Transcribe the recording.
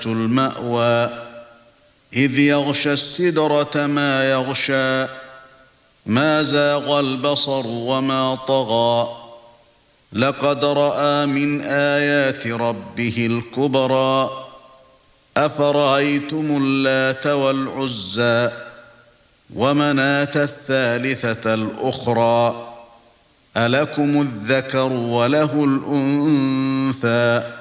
المأوى إذ يغشى السدرة ما يغشى ما زاغ البصر وما طغى لقد رأى من آيات ربه الكبرى أفرأيتم اللات والعزى ومناة الثالثة الأخرى ألكم الذكر وله الأنثى